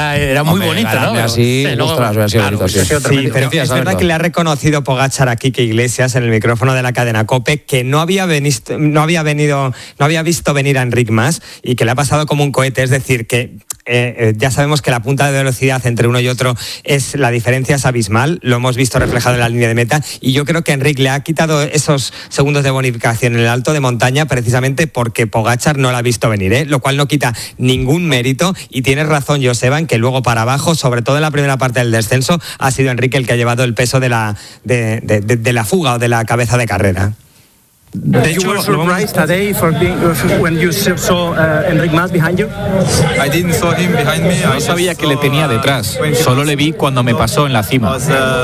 era muy bonita, ¿no? Así, sí, ostras, hubiera sido bonito. Sí, pero es verdad que le ha reconocido Pogačar a Quique Iglesias en el micrófono de la cadena COPE que no había visto venir a Enric Mas y que le ha pasado como un cohete, es decir, que ya sabemos que la punta de velocidad entre uno y otro la diferencia es abismal, lo hemos visto reflejado en la línea de meta, y yo creo que Enric le ha quitado esos segundos de bonificación en el alto de montaña precisamente porque Pogačar no la ha visto venir, lo cual no quita ningún mérito, y tienes razón, Joseba, en que luego para abajo, sobre todo en la primera parte del descenso, ha sido Enric el que ha llevado el peso de la fuga o de la cabeza de carrera. De hecho, you were surprised today when you saw Enric Mas behind you? I didn't saw him behind me. No sabía que le tenía detrás, solo le vi cuando me pasó en la cima.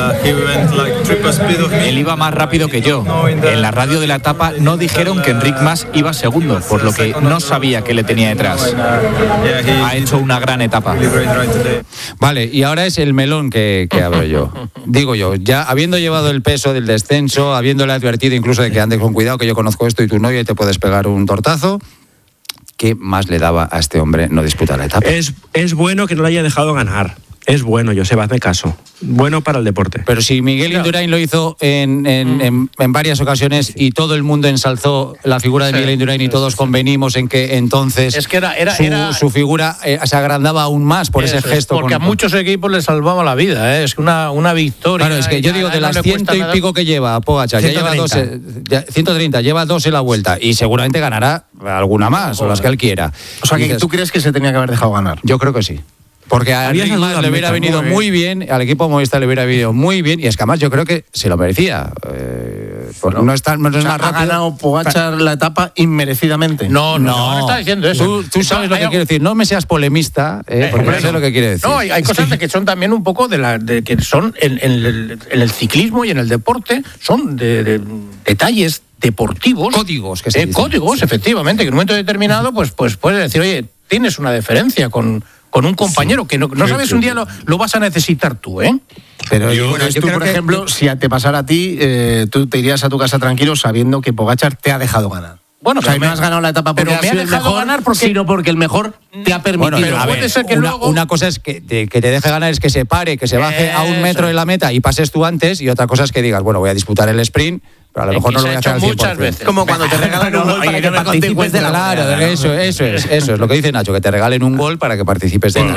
Él iba más rápido que yo. En la radio de la etapa no dijeron que Enric Mas iba segundo, por lo que no sabía que le tenía detrás. Ha hecho una gran etapa. Vale, y ahora es el melón que abro yo. Digo yo, ya habiendo llevado el peso del descenso, habiéndole advertido incluso de que andes con cuidado, que yo conozco esto y tú no, y te puedes pegar un tortazo. ¿Qué más le daba a este hombre no disputar la etapa? Es bueno que no le haya dejado ganar. Es bueno, Joseba, hazme caso. Bueno para el deporte. Pero si Miguel Indurain lo hizo en varias ocasiones y todo el mundo ensalzó la figura de Miguel Indurain y todos convenimos en que entonces su figura se agrandaba aún más por ese gesto. Porque a muchos equipos les salvaba la vida, es una victoria. Claro, es que yo digo, de las 100 y pico que lleva Pogačar, ya lleva 130, lleva 2 en la vuelta y seguramente ganará alguna más, o las que él quiera. O sea, que tú crees que se tenía que haber dejado ganar. Yo creo que sí. Porque a Enric Mas le hubiera venido muy bien, al equipo Movistar le hubiera venido muy bien, y es que además yo creo que se lo merecía. No es más rápido. ¿Ha ganado Pogačar la etapa inmerecidamente? No está diciendo eso. Tú sabes lo que quiero decir. No me seas polemista, porque no sé lo que quiere decir. No, hay cosas que son también un poco de que son en el ciclismo y en el deporte, son de detalles deportivos. Códigos, que se dicen. Códigos, efectivamente, que en un momento determinado pues puedes decir, oye, tienes una deferencia con un compañero que no sabes, un día lo vas a necesitar tú, ¿eh? Pero yo tú, por ejemplo, si te pasara a ti, tú te irías a tu casa tranquilo sabiendo que Pogačar te ha dejado ganar. Bueno, o sea, no has ganado la etapa porque me ha dejado ganar sino porque el mejor te ha permitido. Bueno, pero puede ser que una cosa es que te deje ganar, es que se pare, que se baje a 1 metro de la meta y pases tú antes, y otra cosa es que digas, bueno, voy a disputar el sprint, pero a lo mejor no lo voy a hacer al 100%. Muchas veces. Como cuando te regalan un gol para que participes de la... Claro, eso es lo que dice Nacho, que te regalen un gol para que participes de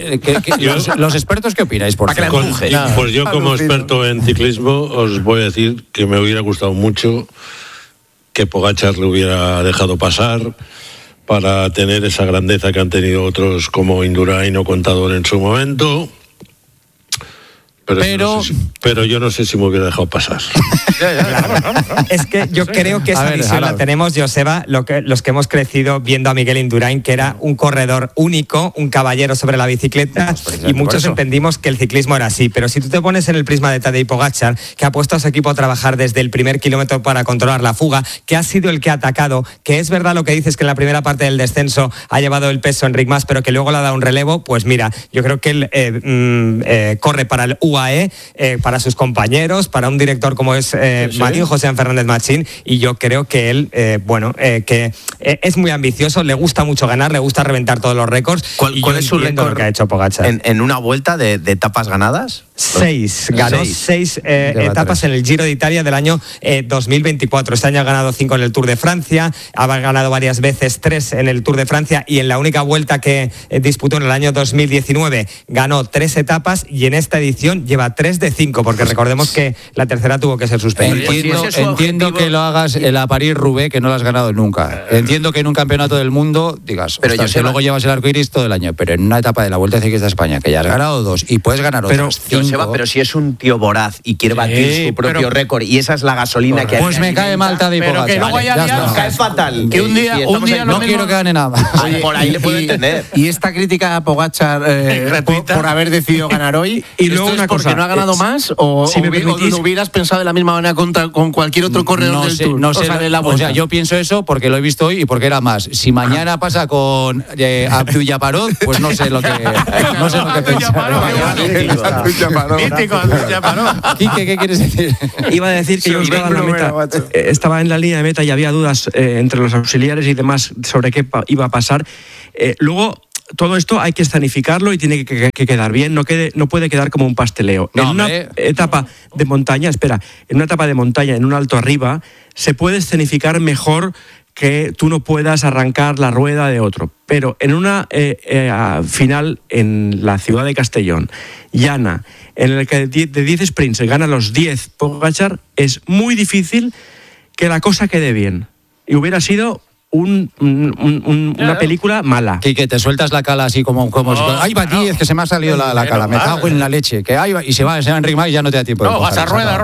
los expertos, ¿qué opináis? Pues yo como experto en ciclismo os voy a decir que me hubiera gustado mucho que Pogačar le hubiera dejado pasar para tener esa grandeza que han tenido otros como Indurain o Contador en su momento. Pero yo no sé si me hubiera dejado pasar. Es que yo creo que esa visión la tenemos, Joseba, los que hemos crecido viendo a Miguel Indurain, que era un corredor único, un caballero sobre la bicicleta, y muchos entendimos que el ciclismo era así. Pero si tú te pones en el prisma de Tadej Pogačar, que ha puesto a su equipo a trabajar desde el primer kilómetro para controlar la fuga, que ha sido el que ha atacado, que es verdad lo que dices, que en la primera parte del descenso ha llevado el peso Enric Mas, pero que luego le ha dado un relevo, pues mira, yo creo que él corre para el UAE, para sus compañeros, para un director como es Marín José Fernández Machín, y yo creo que él, que es muy ambicioso, le gusta mucho ganar, le gusta reventar todos los récords. ¿Cuál es su récord que ha hecho Pogačar? ¿En una vuelta de etapas ganadas? 6, ganó 6 etapas en el Giro de Italia del año 2024. Este año ha ganado 5 en el Tour de Francia, ha ganado varias veces 3 en el Tour de Francia, y en la única vuelta que disputó en el año 2019 ganó 3 etapas, y en esta edición lleva 3 de 5, porque recordemos que la tercera tuvo que ser suspendida. Entiendo que lo hagas en la París-Roubaix, que no lo has ganado nunca. Entiendo que en un campeonato del mundo digas, pero que luego llevas el arco iris todo el año, pero en una etapa de la Vuelta Ciclista a España, que ya has ganado 2 y puedes ganar otros 5. Pero si es un tío voraz y quiere batir su propio récord, y esa es la gasolina que pues me cae mal Tadej Pogačar. Pero que luego ya cae fatal. Que un día no quiero que gane nada. Por ahí le puedo entender. Y esta crítica a Pogačar por haber decidido ganar hoy, y luego una cosa, ¿porque no ha ganado más? ¿O lo hubieras pensado de la misma manera con cualquier otro corredor del Tour? O sea, yo pienso eso porque lo he visto hoy y porque era más. Si mañana pasa con Abdul Yaparov, pues no sé lo que pensar. Mítico, Quique, ¿qué quieres decir? Iba a decir que yo estaba en la meta, estaba en la línea de meta y había dudas entre los auxiliares y demás sobre qué iba a pasar. Luego todo esto hay que escenificarlo y tiene que quedar bien, no puede quedar como un pasteleo. En una etapa de montaña, en un alto arriba, se puede escenificar mejor que tú no puedas arrancar la rueda de otro. Pero en una final en la ciudad de Castellón, llana, en el que de 10 sprints se gana los 10 Pogačar, es muy difícil que la cosa quede bien. Y hubiera sido una película mala. Que te sueltas la cala así como ahí va 10, que se me ha salido la cala, me cago en la leche, que ahí va, y se va Enric Mas y ya no te da tiempo. No, vas a rueda,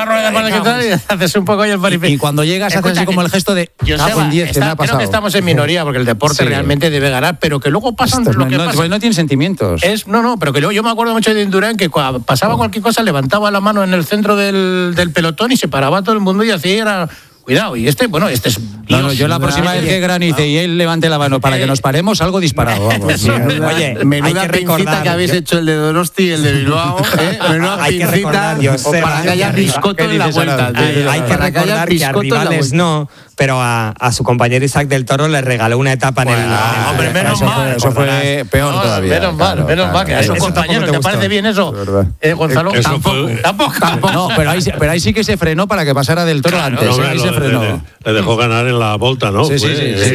y haces un poco ahí el paripé. Y cuando llegas haces así como el gesto de cago en 10, que me ha pasado. Creo que estamos en minoría, porque el deporte realmente debe ganar, pero que luego pasan lo que pasa. Pues no tiene sentimientos. Pero que luego yo me acuerdo mucho de Indurain, que cuando pasaba cualquier cosa, levantaba la mano en el centro del pelotón y se paraba todo el mundo y así era... Cuidado, y este es... yo la próxima vez que granice y él levante la mano para que nos paremos, algo disparado, vamos. Oye, menuda pincita que habéis hecho el de Donosti y el de Bilbao, menuda pincita para que haya biscoto en la vuelta. Hay que recordar que a rivales no, pero a su compañero Isaac del Toro le regaló una etapa en el... Hombre, menos mal. Eso fue peor todavía. Menos mal, que a esos compañeros, ¿te parece bien eso? Gonzalo, tampoco. No, pero ahí sí que se frenó para que pasara del Toro antes. Ahí se frenó. Le dejó ganar en la volta, ¿no? Sí,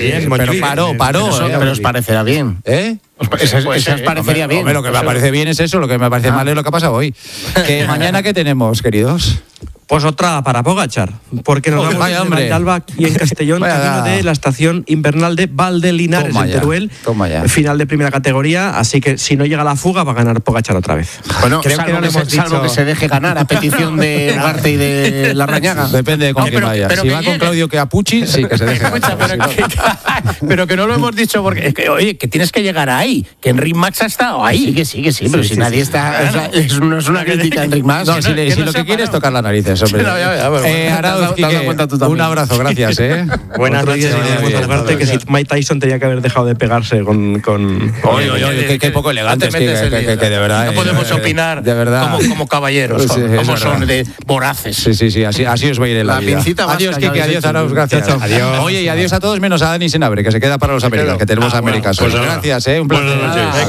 pero paró. Pero os parecerá bien. Eso os parecería bien. Lo que me parece bien es eso, lo que me parece mal es lo que ha pasado hoy. Que mañana, ¿qué tenemos, queridos? Pues otra para Pogačar, porque nos vamos a Alba aquí en Castellón, camino de la estación invernal de Valdelinares, en Teruel, final de primera categoría, así que si no llega la fuga va a ganar Pogačar otra vez. Bueno, creo salvo que se deje ganar a petición de Ugarte y de Larrañaga. Depende de con quién vaya. Si va con Claudio Chiappucci, sí que se deje ganar. Pero que no lo hemos dicho porque es que, oye, que tienes que llegar ahí, que Enric Mas ha estado ahí. Sí, pero si nadie está... No es una crítica a Enric Mas. No, si lo que quiere es tocar las narices. Arauz, un abrazo, gracias. Buenas noches. Que si Mike Tyson tenía que haber dejado de pegarse con... Oye, qué poco elegantes, que de verdad. No podemos opinar de verdad. Como caballeros, como son de voraces. Sí, así os va a ir en la vida. Adiós, Quique, adiós, Arauz, gracias. Adiós. Oye, y adiós a todos menos a Dani Senabre, que se queda para los Américas, que tenemos Américas. Gracias, un placer.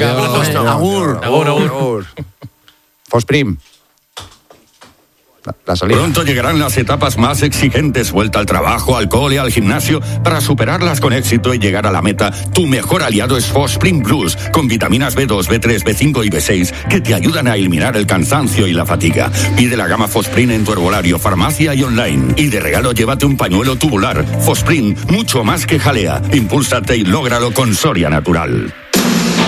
Agur. Fosprim. Pronto llegarán las etapas más exigentes, vuelta al trabajo, al cole, al gimnasio. Para superarlas con éxito y llegar a la meta, tu mejor aliado es Fosprin Plus, con vitaminas B2, B3, B5 y B6 que te ayudan a eliminar el cansancio y la fatiga. Pide la gama Fosprin en tu herbolario, farmacia y online. Y de regalo llévate un pañuelo tubular. Fosprin, mucho más que jalea. Impúlsate y lógralo con Soria Natural.